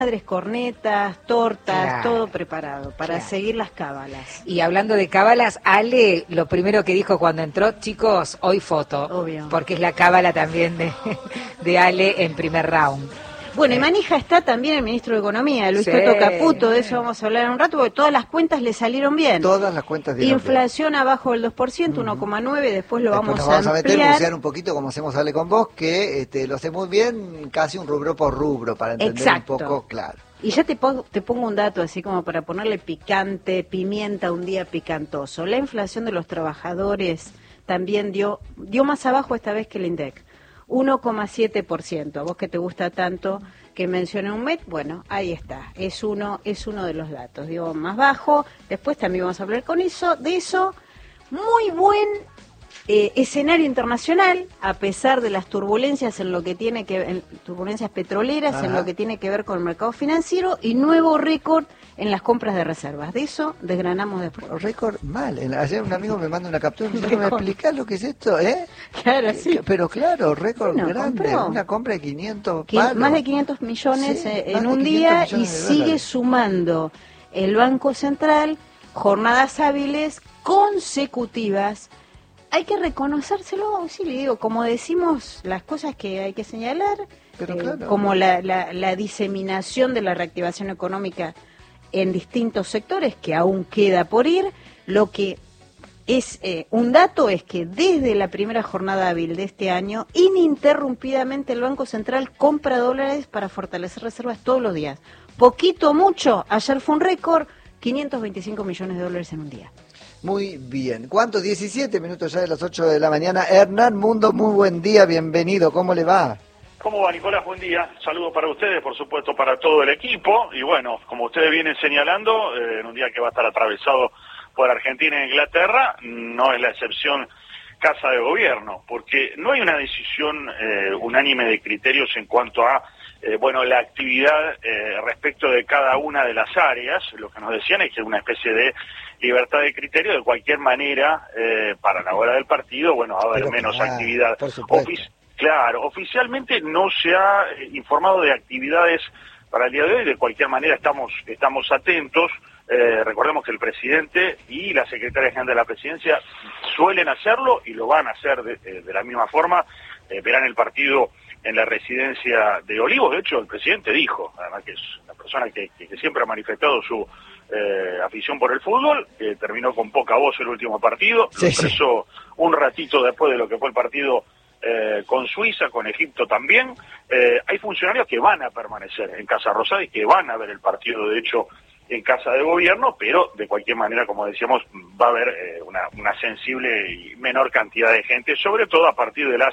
madres, cornetas, tortas, Claro, todo preparado para claro. seguir las cábalas. Y hablando de cábalas, Ale, lo primero que dijo cuando entró, chicos, hoy foto, Obvio. porque es la cábala también de Ale en primer round. Bueno, y manija está también el ministro de Economía, Luis Sí. Toto Caputo, de eso vamos a hablar en un rato, porque todas las cuentas le salieron bien. Todas las cuentas dieron Inflación abajo del 2%, 1,9%, después lo Después vamos nos vamos a meter, ampliar. bucear un poquito, como hacemos Hable con vos, que lo sé muy bien, casi un rubro por rubro, para entender Exacto. un poco, claro. Y ya te pongo un dato así como para ponerle picante, pimienta, un día picantoso. La inflación de los trabajadores también dio más abajo esta vez que el INDEC. 1,7%. A vos que te gusta tanto que mencione un MEC, bueno, ahí está. Es uno de los datos. Dio más bajo. Después también vamos a hablar de eso. Muy buen escenario internacional, a pesar de las turbulencias en lo que tiene que turbulencias petroleras, Ajá. en lo que tiene que ver con el mercado financiero, y nuevo récord en las compras de reservas. De eso desgranamos después. Récord mal. Ayer un amigo me manda una captura y me dice, ¿me explicás lo que es esto? Claro, sí. Pero claro, récord Bueno, grande. compró. Una compra de 500 palos. Más de 500 millones Sí, en más de un 500 día, y millones de sigue dólares. sumando el Banco Central jornadas hábiles consecutivas. Hay que reconocérselo, sí, le digo, como decimos las cosas que hay que señalar, Pero claro. como la diseminación de la reactivación económica en distintos sectores, que aún queda por ir. Lo que es un dato es que desde la primera jornada hábil de este año, ininterrumpidamente el Banco Central compra dólares para fortalecer reservas todos los días. Poquito o mucho, ayer fue un récord, 525 millones de dólares en un día. Muy bien. ¿Cuántos? 17 minutos ya de las 8 de la mañana. Hernán Mundo, muy buen día, bienvenido. ¿Cómo le va? ¿Cómo va, Nicolás? Buen día. Saludos para ustedes, por supuesto, para todo el equipo. Y bueno, como ustedes vienen señalando, en un día que va a estar atravesado por Argentina e Inglaterra, no es la excepción Casa de Gobierno, porque no hay una decisión unánime de criterios en cuanto a la actividad respecto de cada una de las áreas. Lo que nos decían es que una especie de libertad de criterio, de cualquier manera, para la hora del partido, va a haber Pero menos claro, actividad. por supuesto. Claro, oficialmente no se ha informado de actividades para el día de hoy. De cualquier manera estamos atentos. Recordemos que el presidente y la secretaria general de la presidencia suelen hacerlo y lo van a hacer de la misma forma. Verán el partido en la residencia de Olivos. De hecho, el presidente dijo, además que es una persona que siempre ha manifestado su afición por el fútbol, que terminó con poca voz el último partido, Sí, lo expresó un ratito después de lo que fue el partido con Suiza, con Egipto también. Hay funcionarios que van a permanecer en Casa Rosada y que van a ver el partido, de hecho, en Casa de Gobierno, pero de cualquier manera, como decíamos, va a haber una sensible y menor cantidad de gente, sobre todo a partir de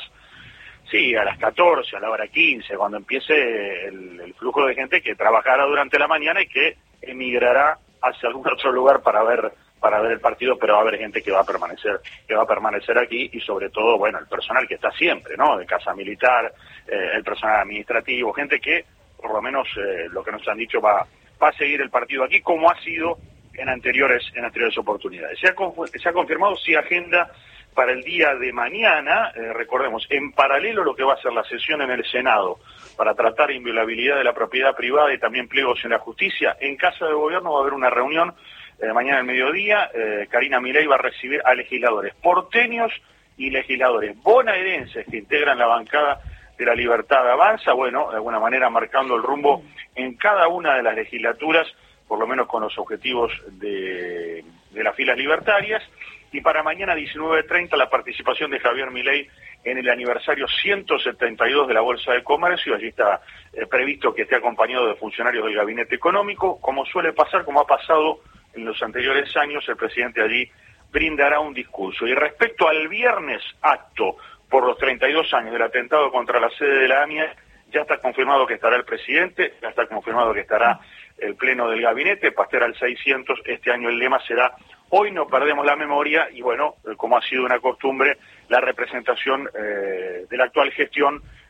a las 14, a la hora 15, cuando empiece el flujo de gente que trabajará durante la mañana y que emigrará hacia algún otro lugar para ver el partido, pero va a haber gente que va a permanecer aquí, y sobre todo, el personal que está siempre, ¿no? De Casa Militar, el personal administrativo, gente que, por lo menos, lo que nos han dicho, va a seguir el partido aquí, como ha sido en anteriores oportunidades. Se ha confirmado, sí, agenda para el día de mañana, recordemos, en paralelo lo que va a ser la sesión en el Senado para tratar inviolabilidad de la propiedad privada y también pliegos en la justicia. En Casa de Gobierno va a haber una reunión mañana al mediodía. Karina Milei va a recibir a legisladores porteños y legisladores bonaerenses que integran la bancada de la Libertad Avanza, de alguna manera marcando el rumbo en cada una de las legislaturas, por lo menos con los objetivos de las filas libertarias. Y para mañana 19:30 la participación de Javier Milei en el aniversario 172 de la Bolsa de Comercio. Allí está previsto que esté acompañado de funcionarios del Gabinete Económico. Como suele pasar, como ha pasado en los anteriores años, el presidente allí brindará un discurso. Y respecto al viernes acto por los 32 años del atentado contra la sede de la AMIA, ya está confirmado que estará el presidente, ya está confirmado que estará el pleno del gabinete, Pasteur al 600. Este año el lema será "Hoy no perdemos la memoria", y como ha sido una costumbre, la representación de la actual gestión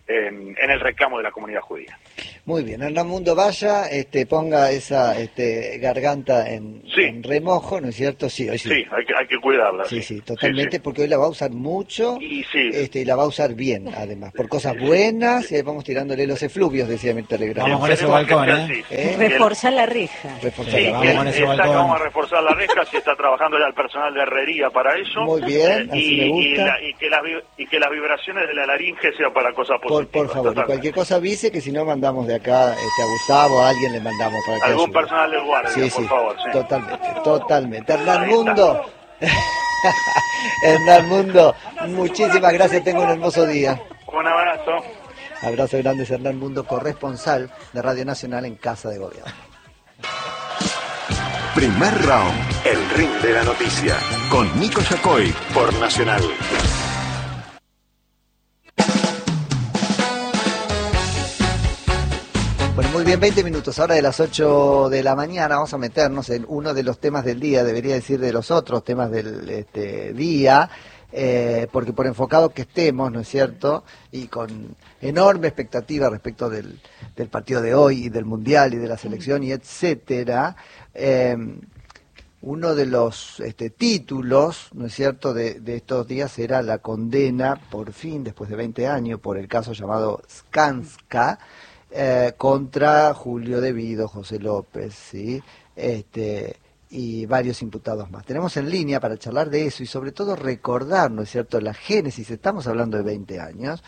en el reclamo de la comunidad judía. Muy bien, Hernán Mundo, vaya, ponga esa garganta en remojo, ¿no es cierto? Sí, hoy sí. Sí, hay que cuidarla. Sí, totalmente, porque hoy la va a usar mucho y la va a usar bien, además, por cosas buenas, y vamos tirándole los efluvios, decía mi telegrama. Vamos con ese balcón, Reforzar la reja. Vamos a reforzar la reja, se está trabajando ya el personal de herrería para eso. Muy bien, así me gusta. Y que las vibraciones de la laringe sean para cosas positivas. Por favor, y cualquier cosa avise, que si no mandamos de acá a Gustavo, a alguien le mandamos para que algún ayude. Personal de guardia, por favor. Totalmente. Hernán Mundo, Hernán Mundo, muchísimas gracias, tengo un hermoso día. Un abrazo. Abrazo grande, Hernán Mundo, corresponsal de Radio Nacional en Casa de Gobierno. Primer round, el ring de la noticia, con Nico Yacoy por Nacional. Bueno, muy bien, 20 minutos, ahora de las 8 de la mañana vamos a meternos en uno de los temas del día, debería decir de los otros temas del día, porque por enfocado que estemos, ¿no es cierto?, y con enorme expectativa respecto del partido de hoy y del Mundial y de la selección y etcétera, uno de los títulos, ¿no es cierto?, de estos días era la condena, por fin, después de 20 años, por el caso llamado Skanska, contra Julio De Vido, José López, ¿sí? Y varios imputados más. Tenemos en línea para charlar de eso y sobre todo recordar, ¿no es cierto?, la génesis, estamos hablando de 20 años,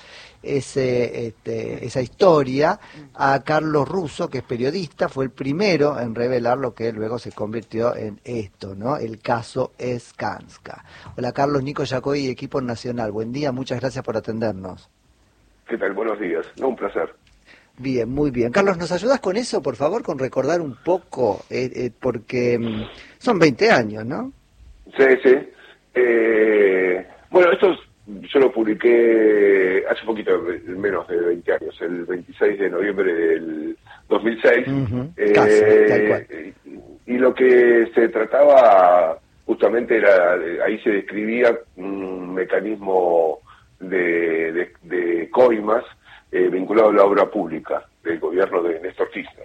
esa historia, a Carlos Russo, que es periodista, fue el primero en revelar lo que luego se convirtió en esto, ¿no?, el caso Skanska. Hola Carlos, Nico Yacoy y equipo nacional, buen día, muchas gracias por atendernos. ¿Qué tal? Buenos días, un placer. Bien, muy bien. Carlos, ¿nos ayudas con eso, por favor, con recordar un poco? Porque son 20 años, ¿no? Sí. Bueno, esto yo lo publiqué hace poquito, menos de 20 años, el 26 de noviembre del 2006. Casi, tal cual. Y lo que se trataba justamente era, ahí se describía un mecanismo de coimas, vinculado a la obra pública del gobierno de Néstor Kirchner.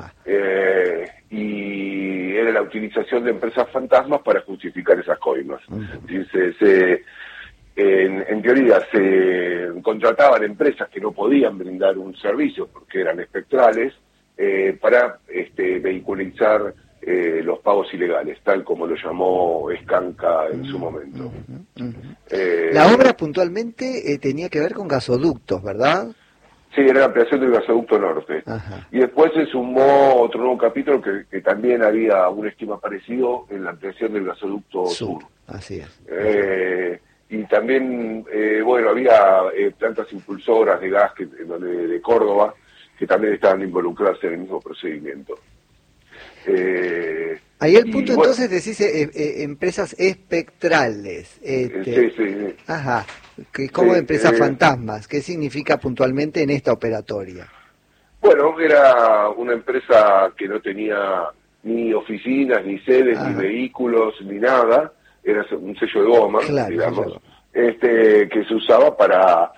Y era la utilización de empresas fantasmas para justificar esas coimas. En teoría se contrataban empresas que no podían brindar un servicio porque eran espectrales para vehiculizar los pagos ilegales, tal como lo llamó Skanska en su momento. La obra puntualmente tenía que ver con gasoductos, ¿verdad? Sí, era la ampliación del gasoducto norte. Y después se sumó otro nuevo capítulo que también había un esquema parecido en la ampliación del gasoducto sur. Así es. Y también, había plantas impulsoras de gas de Córdoba que también estaban involucradas en el mismo procedimiento. Ahí el punto entonces decís empresas espectrales. Sí. ¿Cómo empresas fantasmas? ¿Qué significa puntualmente en esta operatoria? Bueno, era una empresa que no tenía ni oficinas, ni sedes, ni vehículos, ni nada. Era un sello de goma, digamos, que se usaba para,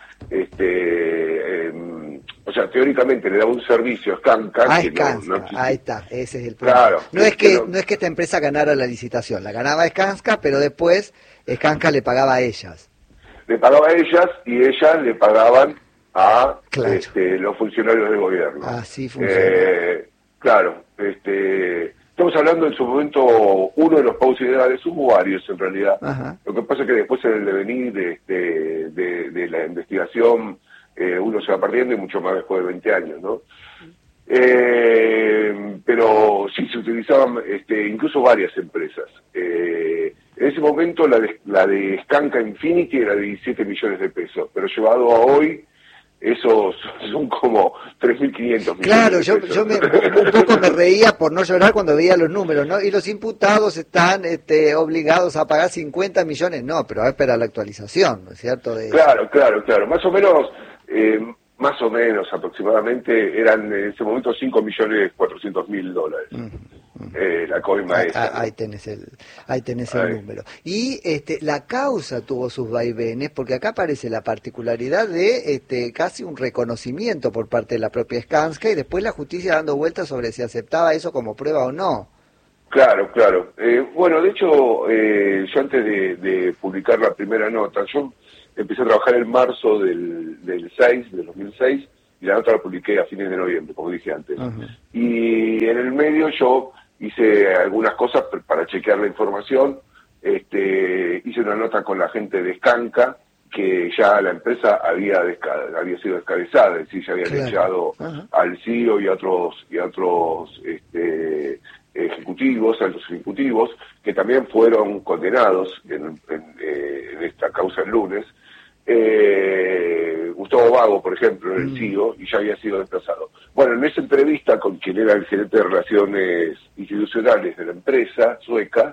teóricamente le daba un servicio a Skanska. Ahí está, ese es el problema. Claro, no es que esta empresa ganara la licitación, la ganaba Skanska, pero después Skanska le pagaba a ellas. Le pagaba a ellas y ellas le pagaban a los funcionarios del gobierno. Así funciona. Estamos hablando en su momento, uno de los pagos ilegales, hubo varios en realidad. Lo que pasa es que después en el devenir de la investigación uno se va perdiendo y mucho más después de 20 años, ¿no? Pero sí, se utilizaban incluso varias empresas. En ese momento la de Skanska Infinity era de 17 millones de pesos, pero llevado a hoy, esos son como 3.500 millones. Claro, yo un poco me reía por no llorar cuando veía los números, ¿no? Y los imputados están obligados a pagar 50 millones, no, pero a esperar la actualización, ¿no es cierto? Claro, más o menos aproximadamente eran en ese momento $5.400.000. la coima esa. Ahí tenés el número. Y la causa tuvo sus vaivenes, porque acá aparece la particularidad de casi un reconocimiento por parte de la propia Skanska, y después la justicia dando vueltas sobre si aceptaba eso como prueba o no. Claro. Bueno, de hecho, yo antes de publicar la primera nota, yo empecé a trabajar en marzo del 2006, y la nota la publiqué a fines de noviembre, como dije antes. Uh-huh. Y en el medio yo hice algunas cosas para chequear la información. Hice una nota con la gente de Skanska, que ya la empresa había sido descabezada, es decir, ya habían echado al CEO y a otros altos ejecutivos, que también fueron condenados en esta causa el lunes. Gustavo Vago, por ejemplo, el CEO, y ya había sido desplazado. Bueno, en esa entrevista con quien era el gerente de Relaciones Institucionales de la empresa sueca,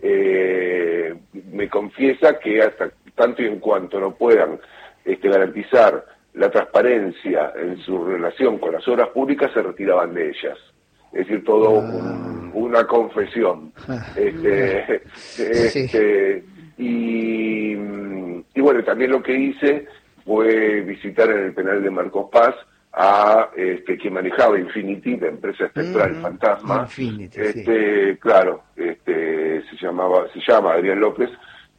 me confiesa que hasta tanto y en cuanto no puedan garantizar la transparencia en su relación con las obras públicas, se retiraban de ellas. Es decir, todo una confesión. Y bueno, también lo que hice fue visitar en el penal de Marcos Paz a quien manejaba Infinity, la empresa espectral fantasma. Infinity, claro, se llama Adrián López,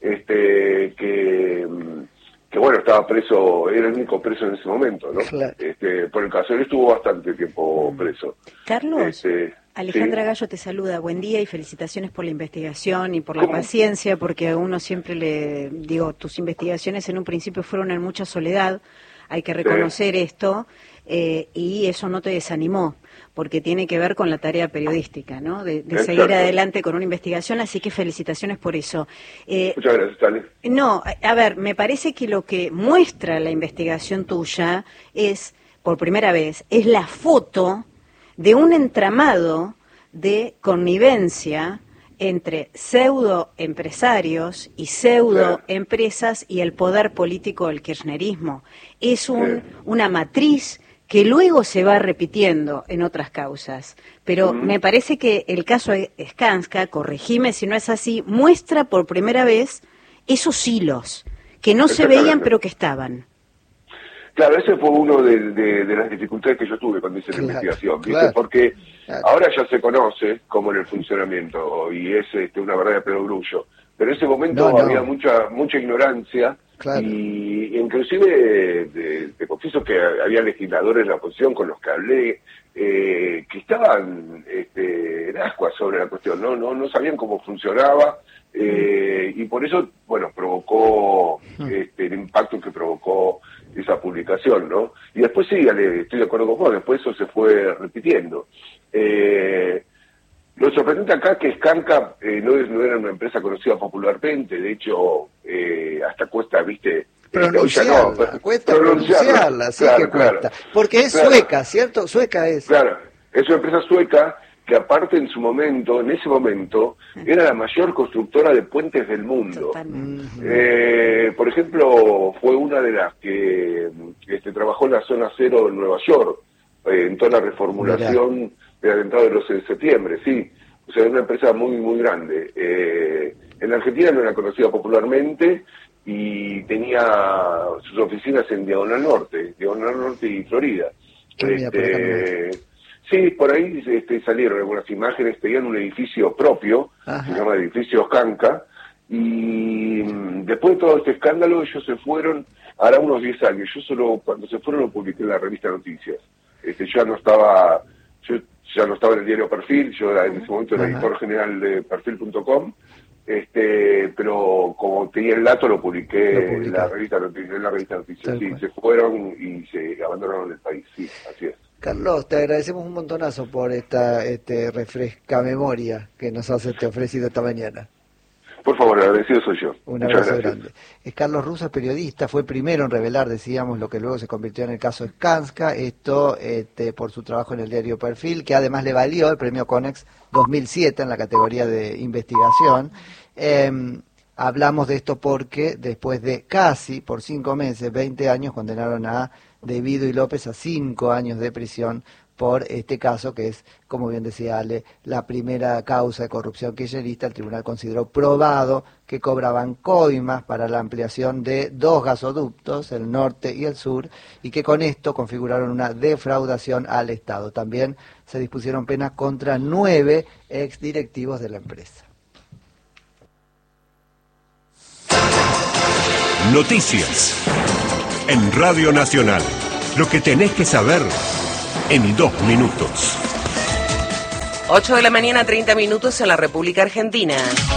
que bueno, estaba preso, era el único preso en ese momento, ¿no? Claro. Por el caso, él estuvo bastante tiempo preso. Carlos, Alejandra Gallo te saluda, buen día y felicitaciones por la investigación y por la paciencia, porque a uno siempre le digo, tus investigaciones en un principio fueron en mucha soledad, hay que reconocer esto, y eso no te desanimó, porque tiene que ver con la tarea periodística, ¿no? De seguir adelante con una investigación, así que felicitaciones por eso. Muchas gracias, Tali. No, a ver, me parece que lo que muestra la investigación tuya es, por primera vez, es la foto de un entramado de connivencia entre pseudo-empresarios y pseudo-empresas y el poder político del kirchnerismo. Es una matriz que luego se va repitiendo en otras causas. Pero me parece que el caso de Skanska, corregime si no es así, muestra por primera vez esos hilos que no se veían pero que estaban. Claro, ese fue uno de las dificultades que yo tuve cuando hice la investigación, ¿viste? Porque ahora ya se conoce cómo era el funcionamiento y es una verdad de perogrullo, pero en ese momento había mucha ignorancia y inclusive te confieso que había legisladores de la oposición con los que hablé que estaban en ascuas sobre la cuestión, no sabían cómo funcionaba y por eso, bueno, provocó el impacto que provocó esa publicación, ¿no? Y después sí, estoy de acuerdo con vos, después eso se fue repitiendo. Lo sorprendente acá es que Skanska no era una empresa conocida popularmente, de hecho, hasta cuesta, viste, pronunciarla, sí, claro, que cuesta. Porque es sueca, ¿cierto? Sueca es. Claro, es una empresa sueca que aparte en ese momento, era la mayor constructora de puentes del mundo. Por ejemplo, fue una de las que trabajó en la zona cero de Nueva York, en toda la reformulación del atentado del 11 de septiembre, sí. O sea, es una empresa muy, muy grande. En la Argentina no era conocida popularmente y tenía sus oficinas en Diagonal Norte y Florida. Sí, por ahí salieron algunas imágenes, tenían un edificio propio, se llama edificio Skanska, y después de todo este escándalo ellos se fueron, hará unos 10 años, cuando se fueron lo publiqué en la revista Noticias, ya no estaba en el diario Perfil, yo era en ese momento el editor general de perfil.com, pero como tenía el dato lo publiqué en la revista Noticias, sí, se fueron y se abandonaron el país, sí, así es. Carlos, te agradecemos un montonazo por esta refresca memoria que nos has ofrecido esta mañana. Por favor, agradecido soy yo. Un abrazo grande. Es Carlos Russo, periodista, fue el primero en revelar, decíamos, lo que luego se convirtió en el caso Skanska, esto por su trabajo en el diario Perfil, que además le valió el premio Conex 2007 en la categoría de investigación. Hablamos de esto porque después de casi, por 5 meses, 20 años, condenaron a De Vido y López a 5 años de prisión por este caso que es, como bien decía Ale, la primera causa de corrupción kirchnerista. El tribunal consideró probado que cobraban coimas para la ampliación de 2 gasoductos, el norte y el sur, y que con esto configuraron una defraudación al Estado. También se dispusieron penas contra 9 exdirectivos de la empresa. Noticias en Radio Nacional. Lo que tenés que saber en 2 minutos. 8 de la mañana, 30 minutos en la República Argentina.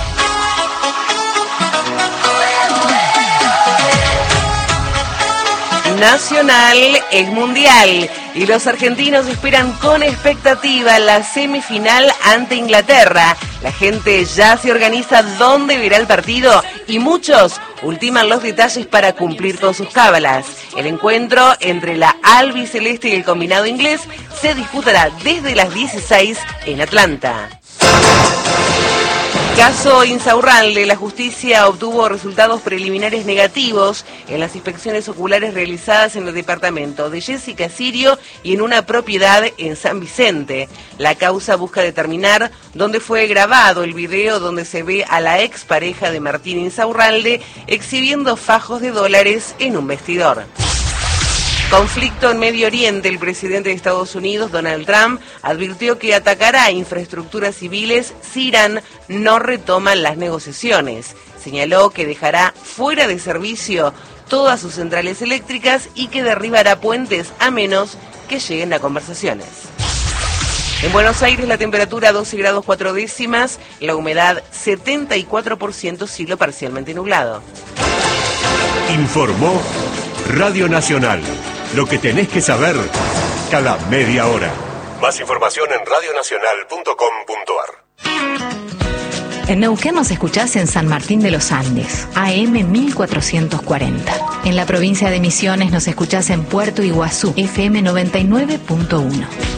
Nacional es mundial y los argentinos esperan con expectativa la semifinal ante Inglaterra. La gente ya se organiza dónde verá el partido y muchos ultiman los detalles para cumplir con sus cábalas. El encuentro entre la albiceleste y el combinado inglés se disputará desde las 16 en Atlanta. Caso Insaurralde, la justicia obtuvo resultados preliminares negativos en las inspecciones oculares realizadas en el departamento de Jessica Sirio y en una propiedad en San Vicente. La causa busca determinar dónde fue grabado el video donde se ve a la expareja de Martín Insaurralde exhibiendo fajos de dólares en un vestidor. Conflicto en Medio Oriente. El presidente de Estados Unidos, Donald Trump, advirtió que atacará infraestructuras civiles si Irán no retoma las negociaciones. Señaló que dejará fuera de servicio todas sus centrales eléctricas y que derribará puentes a menos que lleguen a conversaciones. En Buenos Aires la temperatura 12 grados 4 décimas, la humedad 74%, cielo parcialmente nublado. Informó Radio Nacional. Lo que tenés que saber cada media hora. Más información en radionacional.com.ar. En Neuquén nos escuchás en San Martín de los Andes, AM 1440. En la provincia de Misiones nos escuchás en Puerto Iguazú, FM 99.1.